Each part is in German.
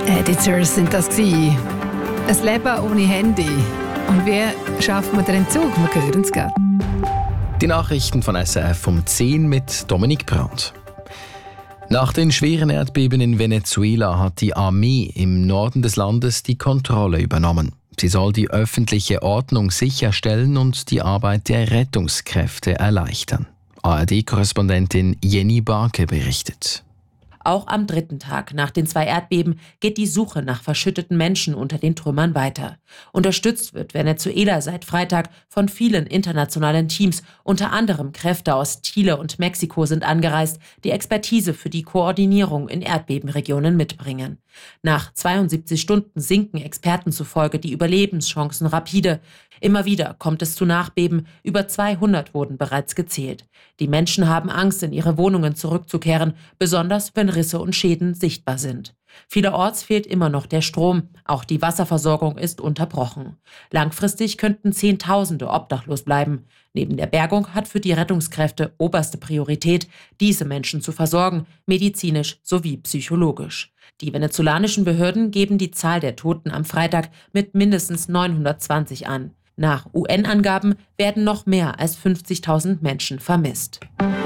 Editors sind das gewesen. Ein Leben ohne Handy. Und wie schafft man den Entzug? Wir hören es gerade. Die Nachrichten von SRF um 10 mit Dominik Brandt. Nach den schweren Erdbeben in Venezuela hat die Armee im Norden des Landes die Kontrolle übernommen. Sie soll die öffentliche Ordnung sicherstellen und die Arbeit der Rettungskräfte erleichtern. ARD-Korrespondentin Jenny Barke berichtet. Auch am 3. Tag nach den 2 Erdbeben geht die Suche nach verschütteten Menschen unter den Trümmern weiter. Unterstützt wird Venezuela seit Freitag von vielen internationalen Teams. Unter anderem Kräfte aus Chile und Mexiko sind angereist, die Expertise für die Koordinierung in Erdbebenregionen mitbringen. Nach 72 Stunden sinken Experten zufolge die Überlebenschancen rapide. Immer wieder kommt es zu Nachbeben. Über 200 wurden bereits gezählt. Die Menschen haben Angst, in ihre Wohnungen zurückzukehren, besonders wenn Risse und Schäden sichtbar sind. Vielerorts fehlt immer noch der Strom. Auch die Wasserversorgung ist unterbrochen. Langfristig könnten Zehntausende obdachlos bleiben. Neben der Bergung hat für die Rettungskräfte oberste Priorität, diese Menschen zu versorgen, medizinisch sowie psychologisch. Die venezolanischen Behörden geben die Zahl der Toten am Freitag mit mindestens 920 an. Nach UN-Angaben werden noch mehr als 50.000 Menschen vermisst.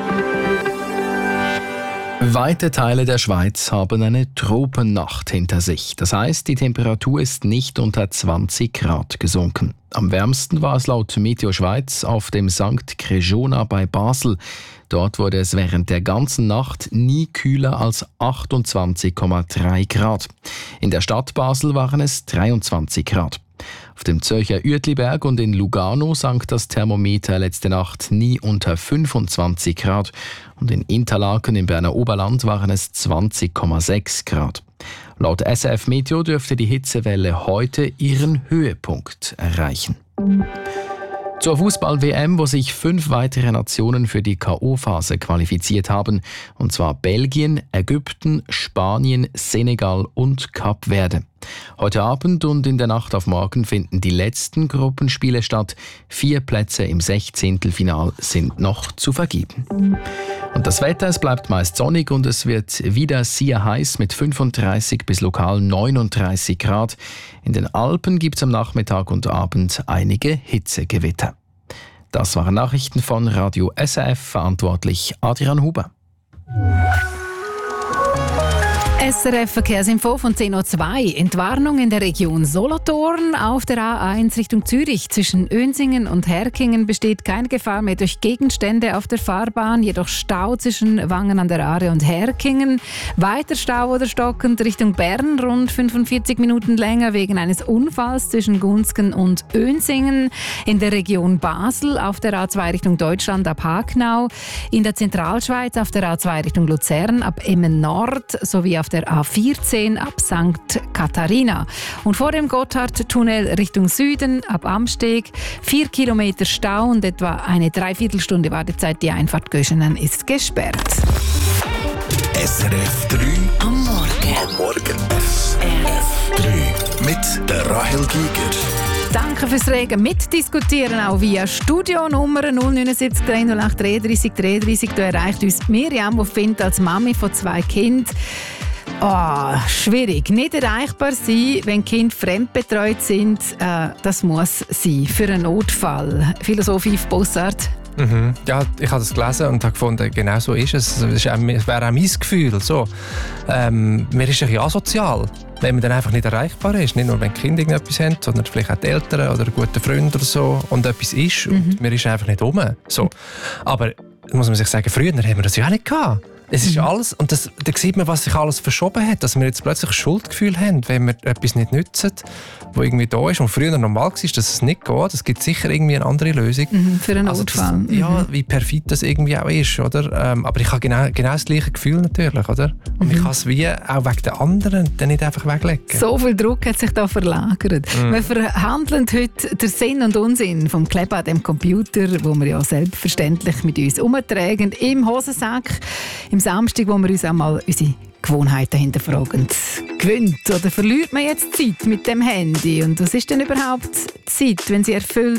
Weite Teile der Schweiz haben eine Tropennacht hinter sich. Das heißt, die Temperatur ist nicht unter 20 Grad gesunken. Am wärmsten war es laut Meteo Schweiz auf dem St. Crejona bei Basel. Dort wurde es während der ganzen Nacht nie kühler als 28,3 Grad. In der Stadt Basel waren es 23 Grad. Auf dem Zürcher Uetliberg und in Lugano sank das Thermometer letzte Nacht nie unter 25 Grad und in Interlaken im Berner Oberland waren es 20,6 Grad. Laut SRF Meteo dürfte die Hitzewelle heute ihren Höhepunkt erreichen. Zur Fußball-WM, wo sich 5 weitere Nationen für die K.O.-Phase qualifiziert haben, und zwar Belgien, Ägypten, Spanien, Senegal und Kap Verde. Heute Abend und in der Nacht auf morgen finden die letzten Gruppenspiele statt. 4 Plätze im 16. Final sind noch zu vergeben. Und das Wetter, es bleibt meist sonnig und es wird wieder sehr heiß mit 35 bis lokal 39 Grad. In den Alpen gibt es am Nachmittag und Abend einige Hitzegewitter. Das waren Nachrichten von Radio SRF, verantwortlich Adrian Huber. SRF Verkehrsinfo von 10.02 Uhr. Entwarnung in der Region Solothurn. Auf der A1 Richtung Zürich zwischen Önsingen und Herkingen besteht keine Gefahr mehr durch Gegenstände auf der Fahrbahn, jedoch Stau zwischen Wangen an der Aare und Herkingen. Weiter Stau oder stockend Richtung Bern, rund 45 Minuten länger wegen eines Unfalls zwischen Gunzgen und Önsingen. In der Region Basel auf der A2 Richtung Deutschland ab Hagnau. In der Zentralschweiz auf der A2 Richtung Luzern ab Emmen Nord sowie auf der A14 ab St. Katharina. Und vor dem Gotthardtunnel Richtung Süden ab Amsteg 4 Kilometer Stau und etwa eine Dreiviertelstunde Wartezeit. Die Einfahrt Göschenen ist gesperrt. SRF 3 am Morgen. Am Morgen. SRF 3 mit der Rahel Giger. Danke fürs Regen. Mitdiskutieren auch via Studionummer 079 308 33 33. Da erreicht uns Miriam, die findet als Mami von 2 Kindern schwierig. Nicht erreichbar sein, wenn Kinder fremdbetreut sind. Das muss sein für einen Notfall. Philosoph Yves Bossart. Ja, ich habe das gelesen und habe gefunden, genau so ist es. Es wäre auch mein Gefühl. So. Man ist ein bisschen asozial, wenn man dann einfach nicht erreichbar ist. Nicht nur, wenn die Kinder irgendetwas haben, sondern vielleicht auch die Eltern oder ein guter Freund oder so und etwas ist und man ist einfach nicht rum. So. Aber muss man sich sagen, früher haben wir das ja auch nicht gehabt. Es ist alles, und da sieht man, was sich alles verschoben hat, dass wir jetzt plötzlich Schuldgefühl haben, wenn wir etwas nicht nutzen, was irgendwie da ist und früher normal war, dass es nicht geht. Es gibt sicher irgendwie eine andere Lösung. Für einen Notfall. Ja, wie perfid das irgendwie auch ist, oder? Aber ich habe genau das gleiche Gefühl natürlich, oder? Und ich kann es wie auch wegen den anderen dann nicht einfach weglegen. So viel Druck hat sich da verlagert. Wir verhandeln heute den Sinn und Unsinn vom Kleben an dem Computer, wo wir ja selbstverständlich mit uns umtragen, im Hosensack, im Samstag, wo wir uns einmal unsere Gewohnheiten hinterfragen. Gewinnt oder verliert man jetzt Zeit mit dem Handy? Und was ist denn überhaupt Zeit, wenn sie erfüllt